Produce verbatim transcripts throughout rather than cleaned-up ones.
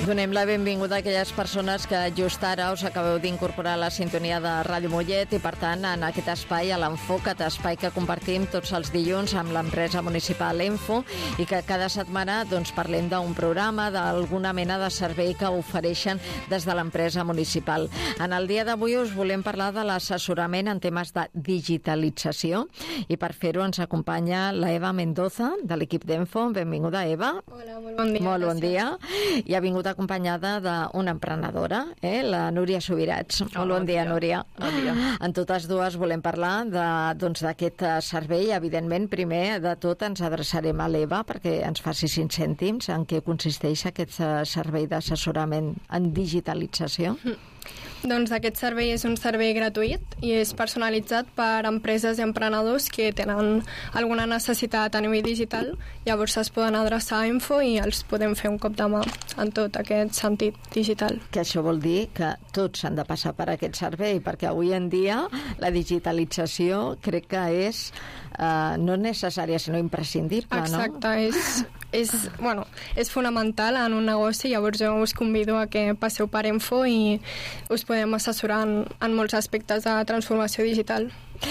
Donem la benvinguda a aquelles persones que just ara us acabeu d'incorporar a la sintonia de Ràdio Mollet i, per tant, en aquest espai, a l'Enfoca't, espai que compartim tots els dilluns amb l'empresa municipal Enfo i que cada setmana doncs, parlem d'un programa, d'alguna mena de servei que ofereixen des de l'empresa municipal. En el dia d'avui us volem parlar de l'assessorament en temes de digitalització i per fer-ho ens acompanya la Eva Mendoza de l'equip d'Enfo. Benvinguda, Eva. Hola, molt bon dia. Molt bon dia. I ha vingut acompanyada d'una emprenedora, eh? la Núria Subirats. Molt bon, bon dia, dia, Núria. Bon dia. En totes dues volem parlar doncs, d'aquest servei. Evidentment, primer de tot ens adreçarem a l'Eva perquè ens faci cinc cèntims en què consisteix aquest servei d'assessorament en digitalització. Doncs aquest servei és un servei gratuït i és personalitzat per empreses i emprenedors que tenen alguna necessitat a nivell digital. Llavors es poden adreçar a Info i els podem fer un cop de mà en tot aquest sentit digital. Que això vol dir que tots han de passar per aquest servei, perquè avui en dia la digitalització crec que és eh, no necessària, sinó imprescindible, no? Exacte, és, és, bueno, és fonamental en un negoci. Llavors jo us convido a que passeu per Info i us podem assessorar en, en molts aspectes de transformació digital.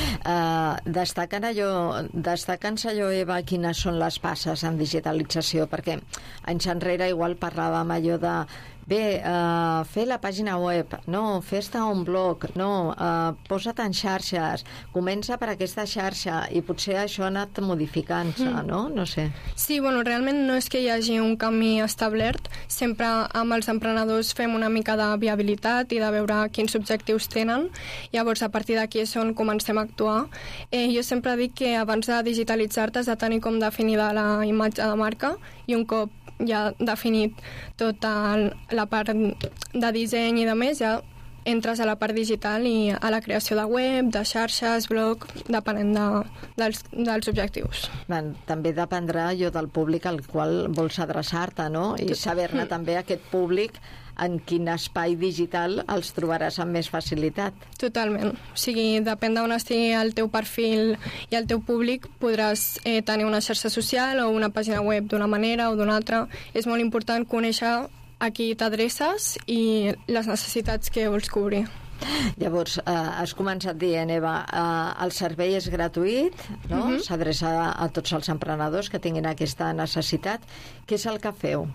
Uh, destaquen allò, destaquen-se allò, Eva, quines són les passes en digitalització, perquè anys enrere igual parlàvem allò de bé, uh, fer la pàgina web, no, fes-te un blog, no, uh, posa't en xarxes, comença per aquesta xarxa i potser això ha anat modificant-se, mm. no? No sé. Sí, bueno, realment no és que hi hagi un camí establert, sempre amb els emprenedors fem una mica de viabilitat i de veure quins objectius tenen, llavors a partir d'aquí és on comencem a actuar. Eh, jo sempre dic que abans de digitalitzar-te has de tenir com definida la imatge de marca i un cop ja definit tota la part de disseny i de més, ja entres a la part digital i a la creació de web, de xarxes, blog, depenent de, dels, dels objectius. Ben, també dependrà allò del públic al qual vols adreçar-te, no? I saber-ne mm. també aquest públic en quin espai digital els trobaràs amb més facilitat. Totalment. O sigui, depèn d'on estigui el teu perfil i el teu públic, podràs eh, tenir una xarxa social o una pàgina web d'una manera o d'una altra. És molt important conèixer a qui t'adreces i les necessitats que vols cobrir. Llavors, eh, has començat dient, Eva, eh, el servei és gratuït, no? Uh-huh. S'adreça a, a tots els emprenedors que tinguin aquesta necessitat. Què és el que feu?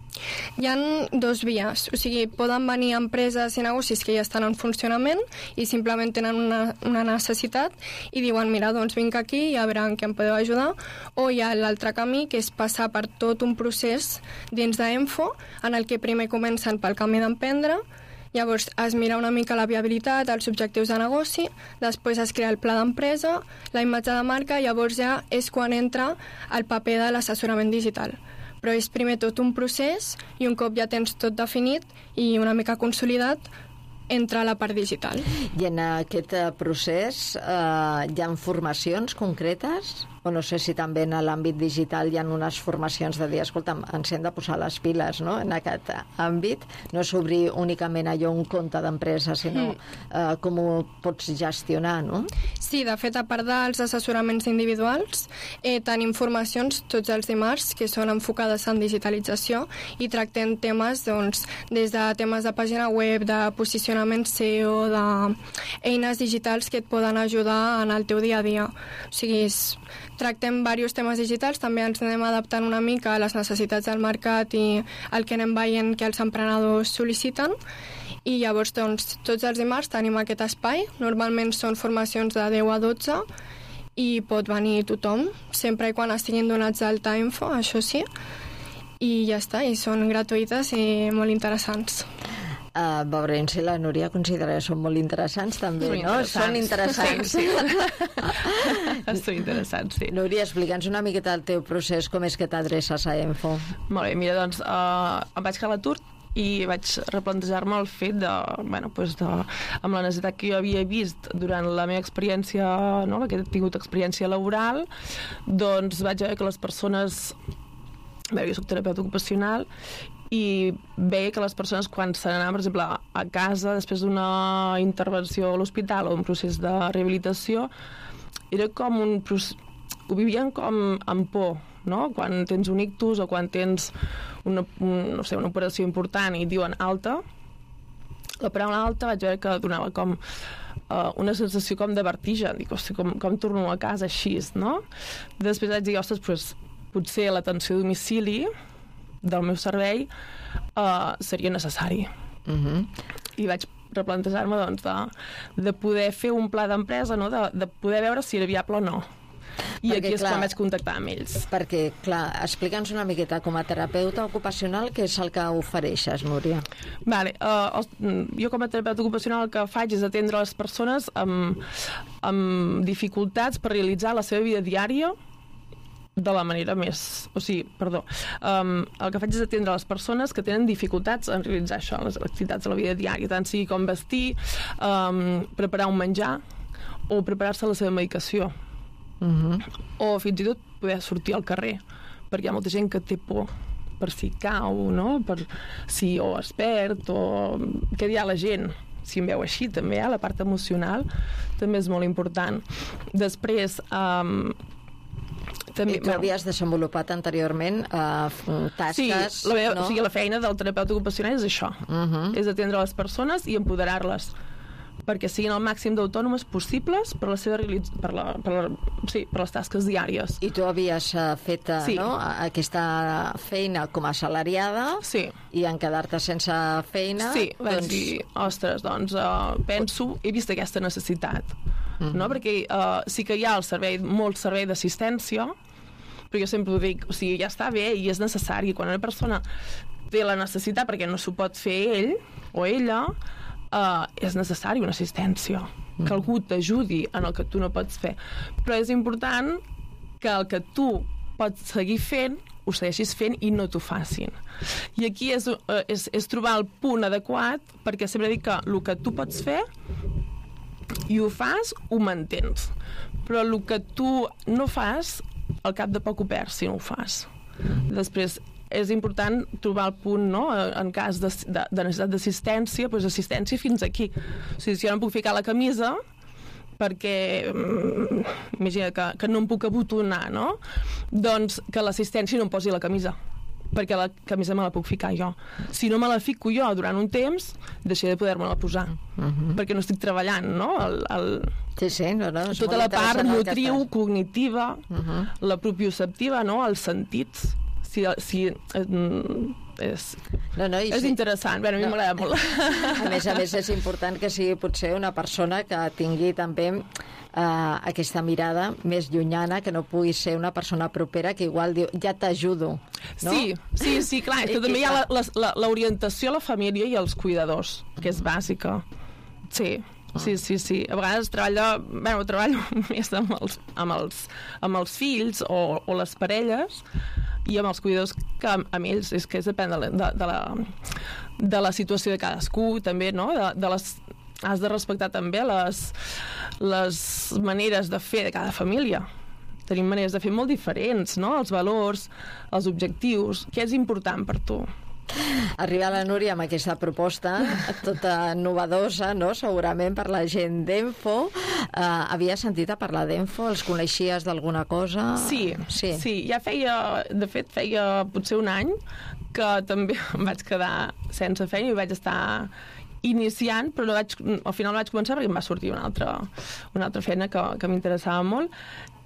Hi ha dos vies, o sigui, poden venir empreses i negocis que ja estan en funcionament i simplement tenen una, una necessitat i diuen, mira, doncs vinc aquí i a veure en què em podeu ajudar, o hi ha l'altre camí que és passar per tot un procés dins d'Enfo en el que primer comencen pel camí d'emprendre. Llavors es mira una mica la viabilitat, els objectius de negoci, després es crea el pla d'empresa, la imatge de marca, llavors ja és quan entra el paper de l'assessorament digital. Però és primer tot un procés i un cop ja tens tot definit i una mica consolidat, entra a la part digital. I en aquest procés eh, hi ha formacions concretes? O no sé si també en l'àmbit digital hi ha unes formacions de dir, escolta'm, ens hem de posar les piles, no?, en aquest àmbit. No és obrir únicament allò un compte d'empresa, sinó eh, com ho pots gestionar, no? Sí, de fet, a part dels assessoraments individuals, eh, tenim formacions tots els dimarts que són enfocades en digitalització i tractem temes, doncs, des de temes de pàgina web, de posicionament S E O, d'eines digitals que et poden ajudar en el teu dia a dia. O sigui, és tractem diversos temes digitals, també ens anem adaptant una mica a les necessitats del mercat i el que anem veient que els emprenedors sol·liciten. I llavors, doncs, tots els dimarts tenim aquest espai. Normalment són formacions de deu a dotze i pot venir tothom, sempre i quan estiguin donats d'alta Info, això sí. I ja està, i són gratuïtes i molt interessants. Uh, veurem si la Núria considera que són molt interessants també, són no? Interessants. Són interessants. Sí, sí. Són interessants, sí. Núria, explica'ns una miqueta el teu procés, com és que t'adreces a Enfo. Molt bé, mira, doncs uh, em vaig quedar a l'atur i vaig replantejar-me el fet de, bueno, doncs de, amb la necessitat que jo havia vist durant la meva experiència, no?, la que he tingut experiència laboral, doncs vaig veure que les persones... Bé, jo soc terapeuta ocupacional i veia que les persones quan se n'anaven, per exemple, a casa després d'una intervenció a l'hospital o un procés de rehabilitació, era com un procés, ho vivien com amb por, no? Quan tens un ictus o quan tens una, un, no sé, una operació important i diuen alta, la paraula alta vaig veure que donava com uh, una sensació com de vertigen. Dic, hosti, com, com torno a casa així, no? Després vaig dir, ostres, pues, potser l'atenció a domicili del meu servei uh, seria necessari. Uh-huh. I vaig replantejar-me doncs, de, de poder fer un pla d'empresa, no? de, de poder veure si era viable o no. I perquè, aquí és clar, quan vaig contactar amb ells. Perquè, clar, explica'ns una miqueta, com a terapeuta ocupacional, què és el que ofereixes, Núria? Vale, uh, jo com a terapeuta ocupacional el que faig és atendre les persones amb, amb dificultats per realitzar la seva vida diària de la manera més... O sigui, perdó, um, el que faig és atendre les persones que tenen dificultats en realitzar això, les activitats de la vida diària, tant sigui com vestir, um, preparar un menjar o preparar-se la seva medicació. Uh-huh. O fins i tot poder sortir al carrer, perquè hi ha molta gent que té por per si cau, no? Per si o es perd o què dirà la gent, si em veu així també, eh? La part emocional també és molt important. Després um, també, I tu havies desenvolupat anteriorment uh, tasques, sí, la, meva, no? O sigui, la feina del terapeuta ocupacional és això, uh-huh. és atendre les persones i empoderar-les perquè siguin el màxim d'autònomes possibles per, la seva realitz... per, la, per, la... sí, per les tasques diàries. I tu havies uh, fet uh, sí. no? aquesta feina com a assalariada sí. i en quedar-te sense feina... Sí, vaig doncs... dir, ostres, doncs uh, penso, he vist aquesta necessitat, uh-huh. no? Perquè uh, sí que hi ha el servei, molt servei d'assistència, però jo sempre ho dic, o sigui, ja està bé i és necessari. Quan una persona té la necessitat perquè no s'ho pot fer ell o ella, Uh, és necessari una assistència, mm. que algú t'ajudi en el que tu no pots fer. Però és important que el que tu pots seguir fent, ho segueixis fent i no t'ho facin. I aquí és, uh, és, és trobar el punt adequat, perquè sempre dic que el que tu pots fer i ho fas, ho mantens. Però el que tu no fas, al cap de poc ho perds si no ho fas. Després, és important trobar el punt, no? En cas de, de, de necessitat d'assistència, doncs assistència fins aquí. O sigui, si jo no em puc ficar la camisa perquè, mm, imagina que, que no em puc abotonar, no? Doncs que l'assistència no em posi la camisa, perquè la camisa me la puc ficar jo. Si no me la fico jo durant un temps, deixaré de poder-me-la posar, uh-huh. perquè no estic treballant, no? El, el... Sí, sí, no, no, tota la part motriu, cognitiva, uh-huh. la propioceptiva, no? Els sentits. Si, si, és, no, no, és sí. interessant, bueno, a mi no. m'agrada molt. A més a més és important que sigui potser una persona que tingui també uh, aquesta mirada més llunyana, que no pugui ser una persona propera que igual diu, ja t'ajudo, no? Sí, sí, sí, clar, és que també hi ha l'orientació a la família i als cuidadors, que és bàsica. Sí, sí, sí, sí. A vegades treballa, bueno, treballo més amb els, amb els, amb els fills o, o les parelles, i amb els cuidadors que amb ells és que és depèn de la, de, de, la, de la situació de cadascú també, no? De, de les, has de respectar també les, les maneres de fer de cada família. Tenim maneres de fer molt diferents, no? Els valors, els objectius, què és important per tu? Arribar la Núria amb aquesta proposta tota novedosa, no? Segurament per la gent d'Enfo. Uh, havia sentit a parlar d'Enfo? Els coneixies d'alguna cosa? Sí, sí, sí, ja feia, de fet feia potser un any que també em vaig quedar sense feina i vaig estar iniciant, però no vaig, al final no vaig començar perquè em va sortir una altra, una altra feina que, que m'interessava molt.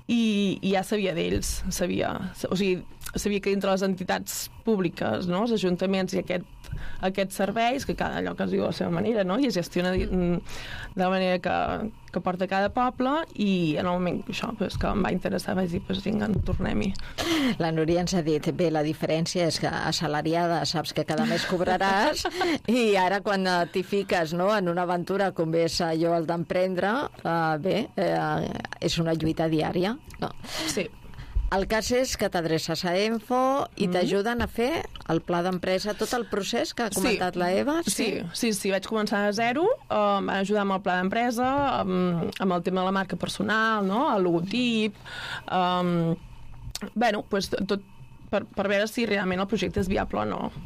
I, i ja sabia d'ells, sabia, o sigui, sabia que entre les entitats públiques, no? Els ajuntaments i aquest, aquests serveis, que cada lloc es diu a la seva manera, no? I es gestiona de, de la manera que, que porta cada poble, i en el moment això, pues, que em va interessar vaig dir, pues, vinga, tornem-hi. La Núria ens ha dit, bé, la diferència és que assalariada saps que cada mes cobraràs i ara quan t'hi fiques, no? En una aventura com és allò el d'emprendre, uh, bé, uh, és una lluita diària. No. Sí. El cas és que t'adreces a Enfo i mm. t'ajuden a fer el pla d'empresa, tot el procés que ha comentat sí. la Eva? Sí? sí, sí, sí, vaig començar a zero, um, van ajudar amb el pla d'empresa, um, amb el tema de la marca personal, no? El logotip, um, bueno, pues, tot per, per veure si realment el projecte és viable o no.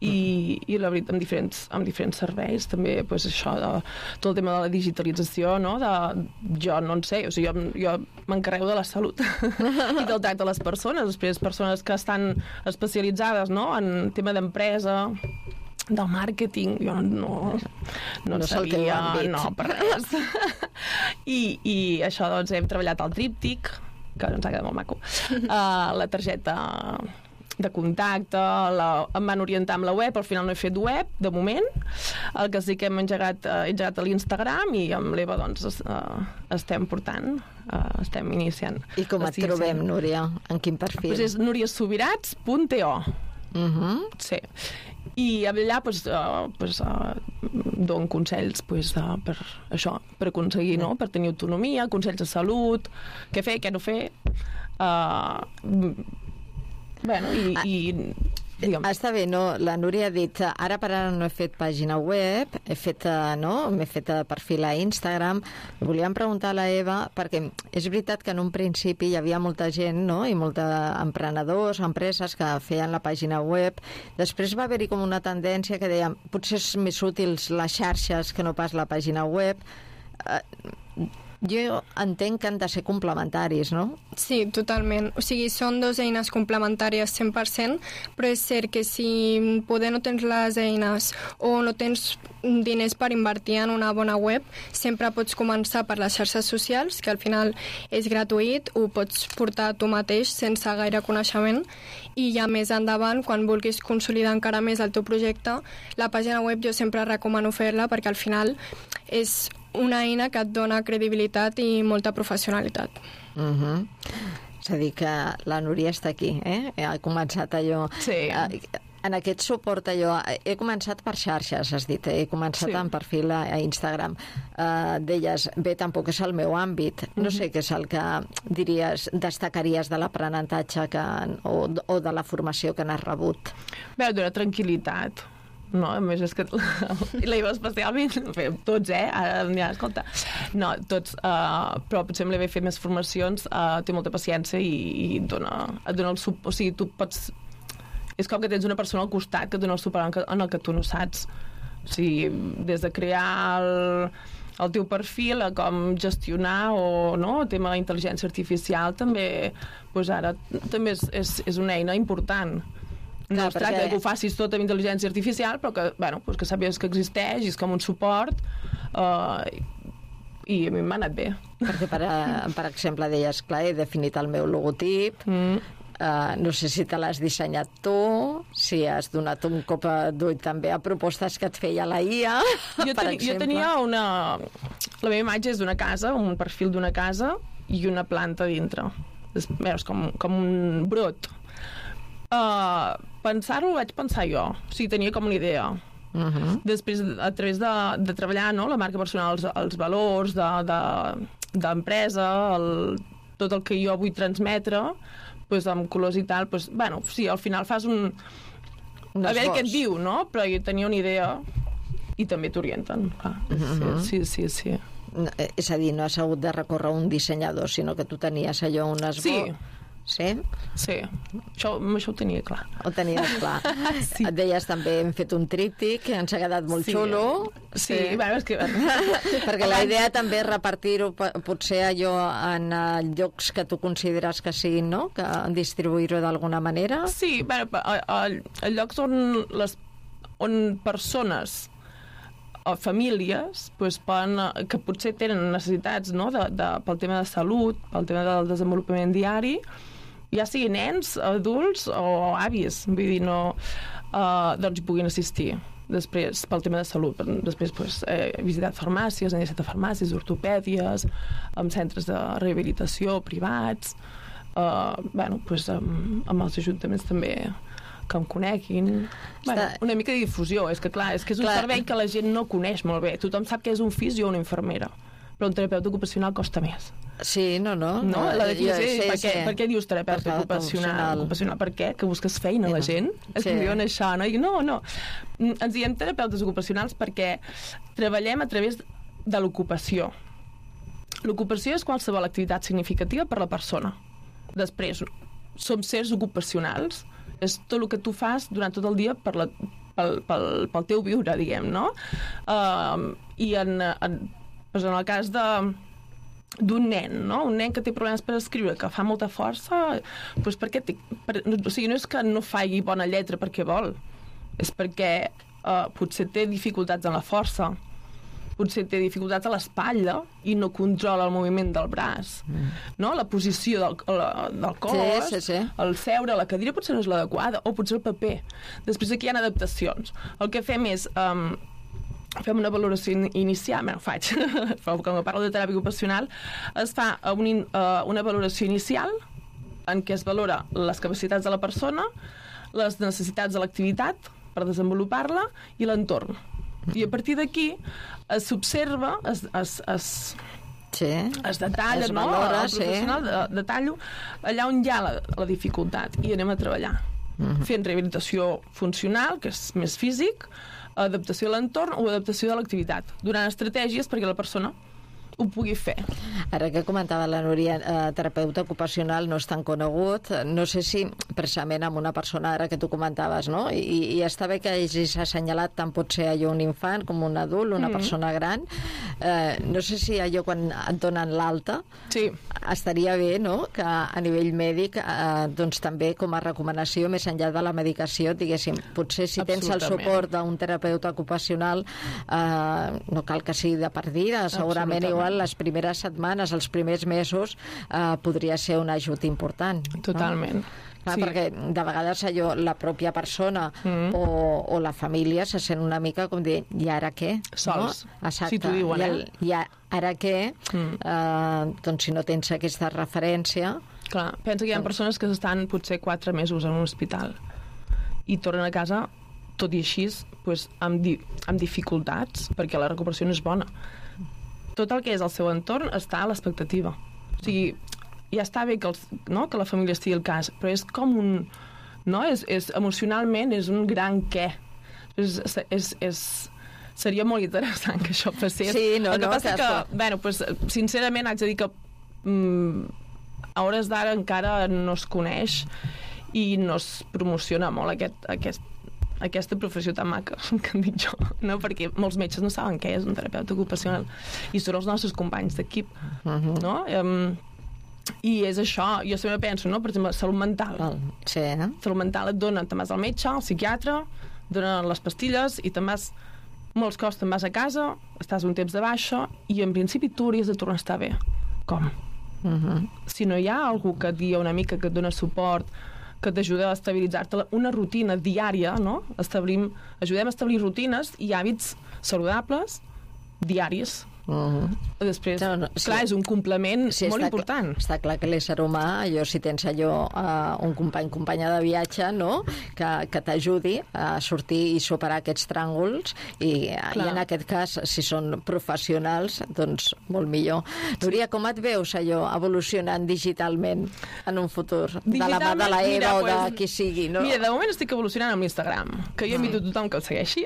i, i la veritat, amb diferents, amb diferents serveis, també, pues, això, de, tot el tema de la digitalització, no? De, jo no en sé, o sigui, jo, jo m'encarrego de la salut i del tracte de les persones, després persones que estan especialitzades, no? En tema d'empresa, del màrqueting, jo no, no, no, no sabia, no, per res. I, I això, doncs, hem treballat al tríptic, que ens ha quedat molt maco, uh, la targeta de contacte, la, em van orientar amb la web, al final no he fet web, de moment. El que sí que hem engegat, uh, engegat a l'Instagram i amb l'Eva, doncs, uh, estem portant, uh, estem iniciant. I com et trobem, Núria? En quin perfil? Pues és núria subirats punt t o. Uh-huh. Sí. I allà pues, uh, pues, uh, dono consells pues, uh, per això, per aconseguir, no? Per tenir autonomia, consells de salut, què fer, què no fer. Uh, bueno, i... i digue'm. Està bé, no? La Núria ha dit, ara per ara no he fet pàgina web, he fet, no? M'he fet perfil a Instagram. Volíem preguntar a la Eva, perquè és veritat que en un principi hi havia molta gent, no? I molts emprenedors, empreses que feien la pàgina web. Després va haver-hi com una tendència que deia, potser és més útils les xarxes que no pas la pàgina web. Jo entenc que han de ser complementaris, no? Sí, totalment. O sigui, són dues eines complementàries cent per cent, però és cert que si poder no tens les eines o no tens diners per invertir en una bona web, sempre pots començar per les xarxes socials, que al final és gratuït, ho pots portar tu mateix sense gaire coneixement, i ja més endavant, quan vulguis consolidar encara més el teu projecte, la pàgina web jo sempre recomano fer-la perquè al final és una eina que et dona credibilitat i molta professionalitat. Uh-huh. És a dir, que la Núria està aquí, eh? Ha començat allò... Sí. En aquest suport allò... He començat per xarxes, has dit, he començat sí. en perfil a, a Instagram. Uh, deies, bé, tampoc és el meu àmbit. No uh-huh. sé què és el que diries, destacaries de l'aprenentatge que, o, o de la formació que n'has rebut. Bé, dona tranquil·litat. No, a més és que la Iva especialment, tots, eh? Ara, ja, escolta, no, tots, uh, però potser amb l'Eva he fet més formacions, uh, té molta paciència i, i et dona, et dona el suport, o sigui, tu pots, és com que tens una persona al costat que et dona el suport en, que, en el que tu no saps, o sigui, des de crear el, el teu perfil, a com gestionar o, no, el tema d'intel·ligència artificial també, doncs ara també és, és, és una eina important. No es tracta perquè... que ho facis tot amb intel·ligència artificial, però que, bueno, pues que sàpies que existeix i és com un suport, uh, i a mi m'ha anat bé. Perquè, per, per exemple, deies, clar, he definit el meu logotip, mm. uh, no sé si te l'has dissenyat tu, si has donat un cop d'ull també a propostes que et feia la I A, jo per ten, exemple. Jo tenia una... La meva imatge és d'una casa, un perfil d'una casa i una planta dintre. És, veus, com, com un brot. Uh, pensar-ho vaig pensar jo, o sigui, tenia com una idea. Uh-huh. Després, a través de, de treballar, no, la marca personal, els, els valors de, de, d'empresa, el, tot el que jo vull transmetre, pues, amb colors i tal, pues, bueno, sí, al final fas un... un a veure què et diu, no? Però jo tenia una idea i també t'orienten. Ah, uh-huh. Sí, sí, sí, sí. No, és a dir, no has hagut de recórrer un dissenyador, sinó que tu tenies allò un esbós. Sí. Sí? Sí, això, això ho tenia clar. Ho tenies clar. Sí. Et deies també, hem fet un tríptic, ens ha quedat molt sí. xulo. Sí, sí. Bueno, és que... Perquè la idea també és repartir-ho potser allò en llocs que tu consideres que siguin, no? Que distribuir-ho d'alguna manera. Sí, bueno, a, a, a llocs on, les, on persones o famílies pues, poden, que potser tenen necessitats, no? de, de, pel tema de salut, pel tema del desenvolupament diari, ja sigui nens, adults o avis, vull dir, no, uh, doncs puguin assistir després pel tema de salut. Després pues, he visitat farmàcies, he visitat farmàcies, ortopèdies, amb centres de rehabilitació privats, uh, bueno, pues, amb, amb els ajuntaments també que em coneguin. Bueno, una mica de difusió. És que, clar, és que és un clar. servei que la gent no coneix molt bé. Tothom sap que és un fisio o una infermera, però un terapeuta ocupacional costa més. Sí, no, no. No, la definició és, sí, per, què, sí. per què dius terapeuta ocupacional? ocupacional? Per què? Que busques feina a la gent? És que diuen això, no? I no, no. Ens diem terapeutes ocupacionals perquè treballem a través de l'ocupació. L'ocupació és qualsevol activitat significativa per la persona. Després, som sers ocupacionals, és tot el que tu fas durant tot el dia per la, pel, pel, pel teu viure, diguem, no? Uh, I en, en, doncs en el cas de d'un nen, no? Un nen que té problemes per escriure, que fa molta força, doncs perquè té, per, o sigui, no és que no faci bona lletra perquè vol, és perquè uh, potser té dificultats en la força, potser té dificultats a l'espatlla i no controla el moviment del braç, mm. no? La posició del, la, del cos, sí, sí, sí. el seure, la cadira potser no és l'adequada, o potser el paper. Després aquí hi ha adaptacions. El que fem és... Um, fem una valoració inicial, bé, ho faig, però quan parlo de teràpia ocupacional, es fa un, uh, una valoració inicial en què es valora les capacitats de la persona, les necessitats de l'activitat per desenvolupar-la i l'entorn. I a partir d'aquí s'observa, es, es, es, sí. es detalla, es no? valora, El professional sí. detallo allà on hi ha la, la dificultat i anem a treballar. Mm-hmm. Fent rehabilitació funcional, que és més físic, adaptació a l'entorn o adaptació de l'activitat, donant estratègies perquè la persona ho pugui fer. Ara que comentava la Núria, eh, terapeuta ocupacional no és tan conegut, no sé si precisament amb una persona ara que tu comentaves, no? I, i està bé que hagis assenyalat tant pot ser allò un infant com un adult, una mm-hmm. persona gran. Eh, no sé si allò quan et donen l'alta sí. estaria bé, no?, que a nivell mèdic eh, doncs també com a recomanació, més enllà de la medicació, diguéssim, potser si tens el suport d'un terapeuta ocupacional eh, no cal que sigui de per vida, segurament igual les primeres setmanes, els primers mesos eh, podria ser un ajut important. Totalment. No? Clar, sí. Perquè de vegades allò, la pròpia persona mm. o, o la família se sent una mica com dir, i ara què? Sols. No? Exacte. Si t'ho diuen, I, el, eh? I ara què? Mm. Eh, doncs si no tens aquesta referència... Clar, pensa que hi ha persones que estan potser quatre mesos en un hospital i tornen a casa, tot i així, pues, amb, di amb dificultats, perquè la recuperació no és bona. Tot el que és el seu entorn està a l'expectativa. O sigui, ja està bé que, els, no, que la família estigui al cas, però és com un... No? És, és, emocionalment és un gran què. És, és, és, seria molt interessant que això passés. Sí, no, el que no, passa que, que bueno, pues, sincerament, haig de dir que mm, a hores d'ara encara no es coneix i no es promociona molt aquest, aquest aquesta professió tan maca, que en dic jo, no? Perquè molts metges no saben què és un terapeuta ocupacional i són els nostres companys d'equip, uh-huh. no? Um, I és això, jo sempre penso, no? Per exemple, salut mental. Sí, eh? Salut mental et donen, te'n vas al metge, al psiquiatre, donen les pastilles i te'n vas, molts cops te'n vas a casa, estàs un temps de baixa i en principi tu hauries de tornar a estar bé. Com? Uh-huh. Si no hi ha algú que et digui una mica que et dona suport, que t'ajuda a estabilitzar-te una rutina diària, no? Establim, ajudem a establir rutines i hàbits saludables diaris. Uh-huh. Després, no, no, sí. clar, és un complement sí, molt està important. Clar, està clar que l'ésser humà, allò, si tens allò uh, un company, companya de viatge, no?, que, que t'ajudi a sortir i superar aquests tràngols i, i en aquest cas, si són professionals, doncs molt millor. Núria, com et veus allò evolucionant digitalment en un futur? De la mà de la Eva mira, o de pues, qui sigui, no? Mira, de moment estic evolucionant amb l'Instagram, que jo invito a tothom que el segueixi.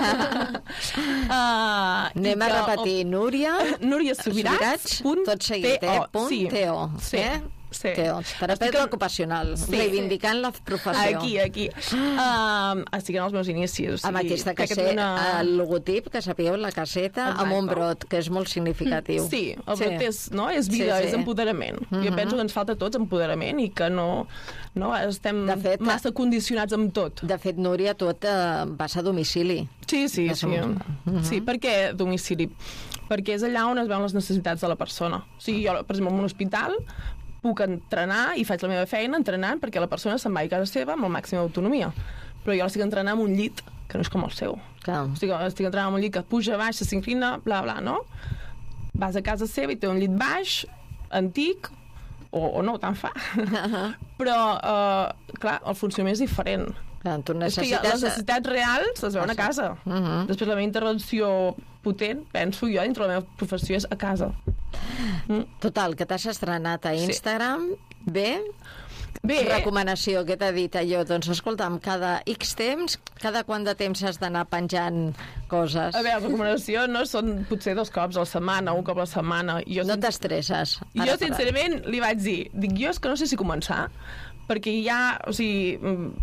uh, Anem a repetir, no? Núria, Núria Subirats, punt tot seguit, eh? Punt sí. Teo, sí. eh? Sí. Teo, terapeuta ocupacional, sí. reivindicant la professió. Aquí, aquí. Um, estic en els meus inicis. O sigui, amb aquesta caseta, una... el logotip, que sapigueu, la caseta, exacte. Amb un brot, que és molt significatiu. Sí, el brot sí. és, no? és vida, sí, sí. és empoderament. Uh-huh. Jo penso que ens falta a tots empoderament i que no, no estem fet, massa condicionats amb tot. De fet, Núria, tu et vas a domicili. Sí, sí, sí. Uh-huh. Sí, per què domicili? Perquè és allà on es veuen les necessitats de la persona. O sigui, jo, per exemple, en un hospital puc entrenar i faig la meva feina entrenant perquè la persona se'n va a casa seva amb el màxim d'autonomia. Però jo l'estic entrenant en un llit que no és com el seu. Clar. Estic, estic entrenant en un llit que puja, baixa, s'inclina, bla, bla, no? Vas a casa seva i té un llit baix, antic, o, o no, tant fa. Uh-huh. Però, uh, clar, el funcionament és diferent. Clar, tu necessites... És que les necessitats reals es veuen a casa. Uh-huh. Després la meva intervenció potent, penso jo, dintre la meva professió, és a casa. Mm. Total, que t'has estrenat a Instagram, sí. bé... Bé. Recomanació, què t'ha dit allò? Doncs escolta'm, cada X temps, cada quant de temps has d'anar penjant coses? A veure, recomanació no són potser dos cops a la setmana, un cop a la setmana. Jo, no t'estresses? Jo, sincerament, li vaig dir, dic, jo és que no sé si començar, perquè ja, o sigui,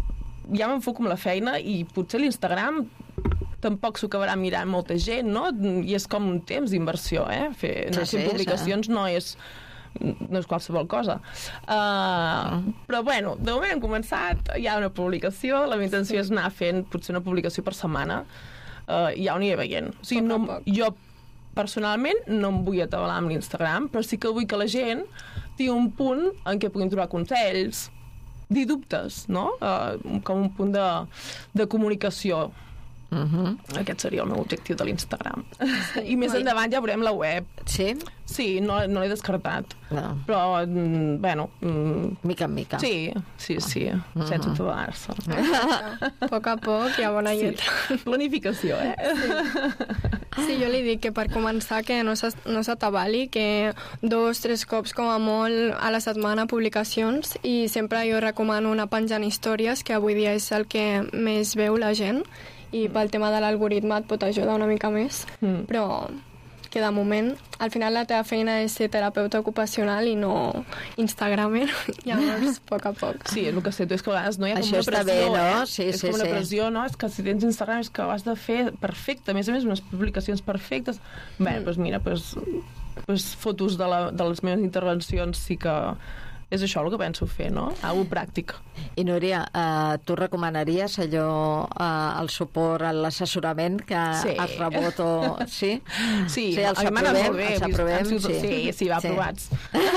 ja m'enfoco en la feina i potser l'Instagram tampoc s'ho acabarà mirant molta gent, no? I és com un temps d'inversió, eh? Fer, anar Sí, fent sí, publicacions sí. no és no és qualsevol cosa. Uh, mm. Però, bueno, de moment hem començat, hi ha una publicació, la meva intenció és anar fent potser una publicació per setmana, uh, i ja ho aniré veient. O sigui, no, jo, personalment, no em vull atabalar amb l'Instagram, però sí que vull que la gent tingui un punt en què puguin trobar consells, dir dubtes, no? Uh, com un punt de, de comunicació. Uh-huh. Aquest seria el meu objectiu de l'Instagram. Sí. I més endavant ja veurem la web. Sí? Sí, no, no l'he descartat. No. Però, mm, bueno... Mm, mica en mica. Sí, sí, sí, uh-huh. sense atabalar-se. A poc a poc hi ha bona lletra. Sí. Planificació, eh? Sí. Sí, jo li dic que per començar que no s'atabali, que dos, tres cops com a molt a la setmana publicacions, i sempre jo recomano anar penjant històries, que avui dia és el que més veu la gent, i pel tema de l'algoritme et pot ajudar una mica més, mm. però que de moment, al final la teva feina és ser terapeuta ocupacional i no instagramer, llavors a poc a poc. Sí, és el que sento, és que a vegades no hi ha Això com una pressió, bé, no? eh? Sí, és sí, com una sí. pressió, no? És que si tens Instagram és que ho has de fer perfecte, a més a més unes publicacions perfectes. Bé, doncs mira, doncs, doncs fotos de, la, de les meves intervencions sí que és això el que penso fer, no? Algo pràctic. I Núria, eh, tu recomanaries allò, eh, el suport, l'assessorament que sí. has rebut o... Sí? Sí, sí els a mi m'ha anat molt bé. Els aprovem, sí. Sí, sí, va, sí. aprovats.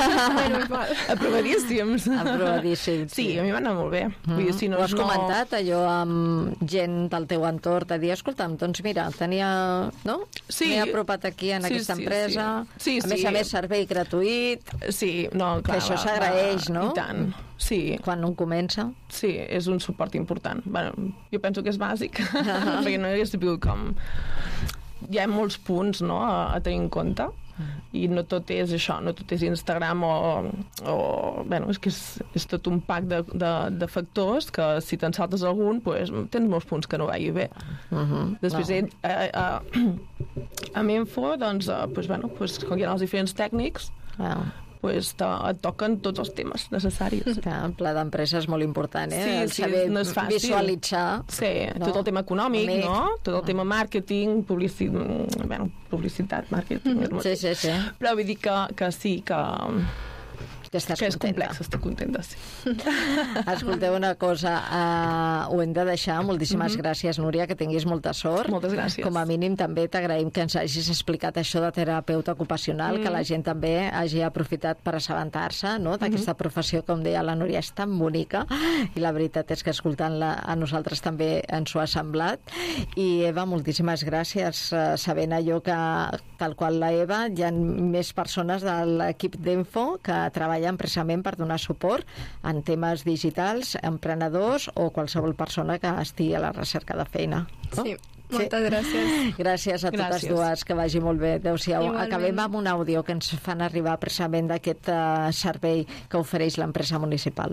Aprovadíssims. Aprovadíssims, sí. Sí, a mi m'ha anat molt bé. Mm. Vull dir, si no, Ho has no... comentat, allò amb gent del teu entorn, de dir, escolta'm, doncs mira, tenia... No? Sí. M'he apropat aquí en sí, aquesta sí, empresa. Sí. Sí, a més sí. a més, servei gratuït. Sí, no, clar. Que això va, s'agraeix, no? I tant, sí. Quan un comença. Sí, és un suport important. Bueno, jo penso que és bàsic, perquè no hauria sabut com... Hi ha molts punts, no?, a, a tenir en compte, i no tot és això, no tot és Instagram o... o bueno, és que és, és tot un pack de, de, de factors que si te'n saltes algun, pues, tens molts punts que no vagi bé. Uh-huh. Després, no. a, a, a Menfo, doncs, a, pues, bueno, pues, com hi ha els diferents tècnics, Ah. pues, te, et toquen tots els temes necessaris. Que el pla d'empresa és molt important, eh? Sí, el sí, saber no és fàcil. visualitzar. Sí, no? tot el tema econòmic, Amic. no? Tot el tema màrqueting, publici... bueno, publicitat, màrqueting... és molt... Sí, sí, sí. Però vull dir que, que sí, que, Que estàs que és contenta. complex, estic contenta, sí. Escolteu una cosa, uh, ho hem de deixar. Moltíssimes mm-hmm. gràcies, Núria, que tinguis molta sort. Moltes gràcies. Com a mínim també t'agraïm que ens hagis explicat això de terapeuta ocupacional, mm. que la gent també hagi aprofitat per assabentar-se, no?, d'aquesta mm-hmm. professió, com deia la Núria, és tan bonica, i la veritat és que escoltant-la a nosaltres també ens ho ha semblat. I Eva, moltíssimes gràcies, uh, sabent allò que, tal qual la Eva, hi ha més persones de l'equip d'Enfo que treballen precisament per donar suport en temes digitals, emprenedors o qualsevol persona que estigui a la recerca de feina. No? Sí, moltes sí. gràcies. Gràcies a totes Gràcies. dues, que vagi molt bé. Adéu-siau. Igualment. Acabem amb un àudio que ens fan arribar precisament d'aquest uh, servei que ofereix l'empresa municipal.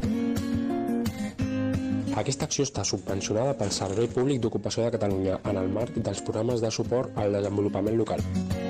Aquesta acció està subvencionada pel Servei Públic d'Ocupació de Catalunya en el marc dels programes de suport al desenvolupament local.